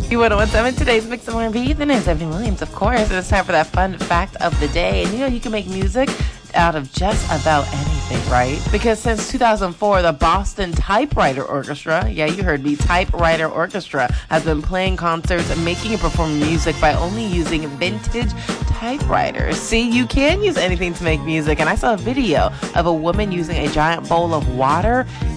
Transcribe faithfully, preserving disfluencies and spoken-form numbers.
You one oh one seven, today's Mix of R and B. The name's Ebony Williams, of course, and it's time for that fun fact of the day. And you know, you can make music out of just about anything, right? Because since two thousand four, the Boston Typewriter Orchestra, yeah, you heard me, Typewriter Orchestra, has been playing concerts and making and performing music by only using vintage typewriters. See, you can use anything to make music, and I saw a video of a woman using a giant bowl of water